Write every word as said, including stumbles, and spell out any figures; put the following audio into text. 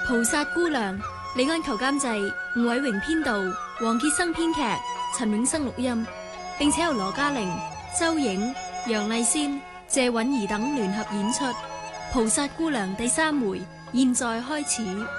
菩薩姑娘，李安求監製，吳偉榮編導，黃潔生編劇，陳永生錄音，並且由羅嘉玲、周影、楊麗仙、謝允兒等聯合演出。菩薩姑娘第三回，現在開始。